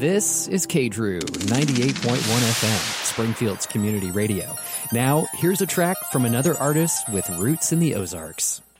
This is KDRU 98.1 FM, Springfield's community radio. Now, here's a track from another artist with roots in the Ozarks.